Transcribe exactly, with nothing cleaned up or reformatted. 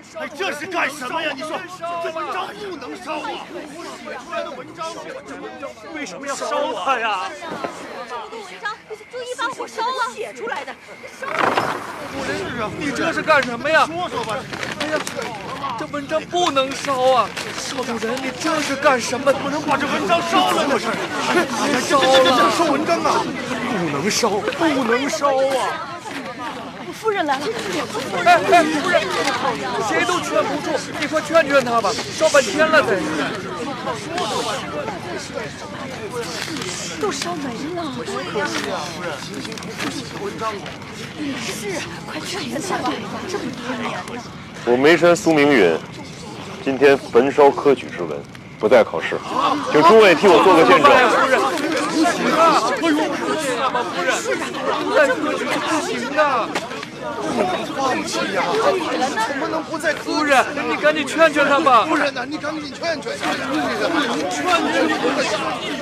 哎，这是干什么呀？你说这文章不能烧啊！我写出来的文章，这文章为什么要烧它呀？ 这个文章就一把火烧了，写出来的，烧了。 是啊， 你这是干什么呀？ 说说吧。 哎呀，这文章不能烧啊！少主人，你这是干什么？ 不能把这文章烧了！这是， 别烧了！ 烧文章啊！不能烧，不能烧啊！ 夫人来了！ 哎哎，夫人，谁都劝不住，你快劝劝他吧，烧半天了才是。 都烧没了。 可惜啊，夫人，辛辛苦苦写文章。 是啊，快劝劝他吧，这么多人呢。 我眉山苏明允，今天焚烧科举之文，不再考试，请诸位替我做个见证。 夫人，不行啊！哎呦，不行啊，夫人，不再科举不行啊！ 不能放弃呀！怎么能不在夫人，你赶紧劝劝他吧。 夫人呐，你赶紧劝劝他。劝劝他。